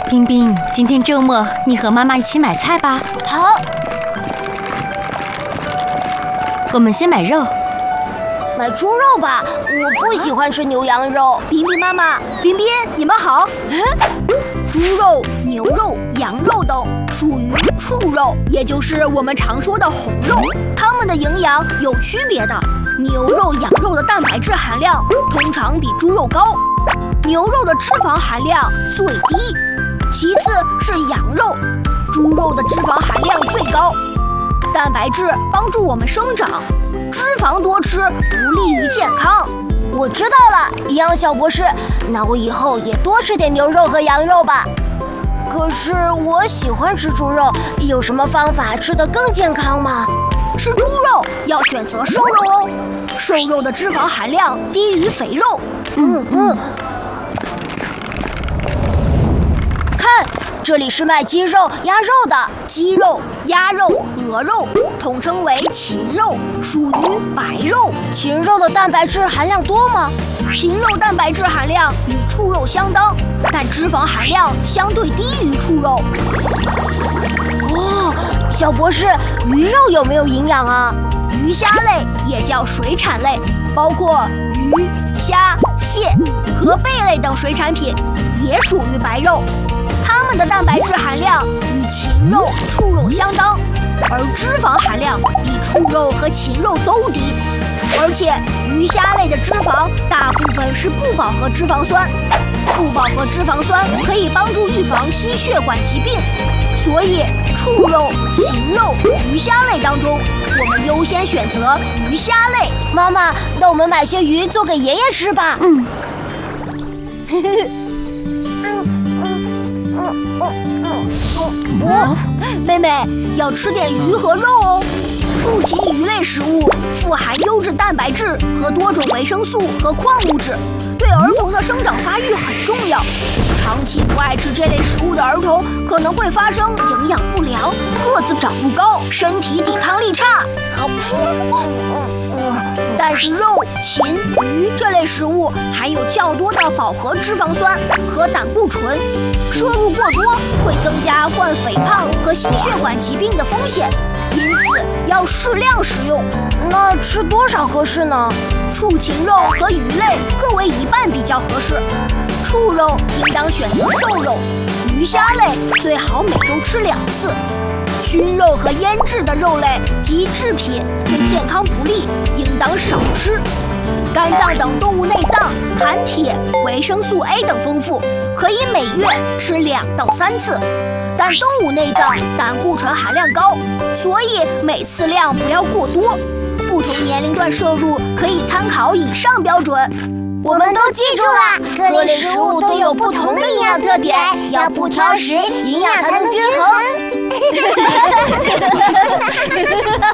冰冰，今天周末你和妈妈一起买菜吧。 好。 我们先买肉。 买猪肉吧，我不喜欢吃牛羊肉。 冰冰妈妈，冰冰，你们好。猪肉、牛肉、羊肉等属于畜肉，也就是我们常说的红肉，它们的营养有区别的。牛肉、羊肉的蛋白质含量通常比猪肉高，牛肉的脂肪含量最低，其次是羊肉，猪肉的脂肪含量最高。蛋白质帮助我们生长，脂肪多吃不利于健康。 我知道了，营养小博士，那我以后也多吃点牛肉和羊肉吧。可是我喜欢吃猪肉，有什么方法吃得更健康吗？ 吃猪肉要选择瘦肉哦，瘦肉的脂肪含量低于肥肉。 看，这里是卖鸡肉、鸭肉的。 鸡肉、鸭肉、鹅肉统称为禽肉，属于白肉。 禽肉的蛋白质含量多吗？ 禽肉蛋白质含量与畜肉相当，但脂肪含量相对低于畜肉。 哦，小博士，鱼肉有没有营养啊？ 鱼虾类也叫水产类，包括鱼、虾、蟹和贝类等水产品，也属于白肉。它们的蛋白质含量与禽肉、畜肉相当，而脂肪含量比畜肉和禽肉都低。而且鱼虾类的脂肪大部分是不饱和脂肪酸，不饱和脂肪酸可以帮助预防心血管疾病，所以畜肉、禽肉、鱼虾类当中，我们优先选择鱼虾类。 妈妈，那我们买些鱼做给爷爷吃吧。 妹妹要吃点鱼和肉哦。畜禽鱼类食物富含优质蛋白质和多种维生素和矿物质，对儿童的生长发育很重要。长期不爱吃这类食物的儿童可能会发生营养不良，个子长不高，身体抵抗力差。但是肉、禽、鱼这类食物含有较多的饱和脂肪酸和胆固醇，摄入过多会增加患肥胖和心血管疾病的风险，因此要适量食用。 那吃多少合适呢？ 畜禽肉和鱼类各为一半比较合适。畜肉应当选择瘦肉，鱼虾类最好每周吃2次。熏肉和腌制的肉类及制品对健康不利，应当少吃。肝脏等动物内脏含铁、维生素 A 等丰富，可以每月吃2到3次。但动物内脏胆固醇含量高，所以每次量不要过多。不同年龄段摄入可以参考以上标准。 我们都记住了，各类食物都有不同的营养特点，要不挑食，营养才能均衡。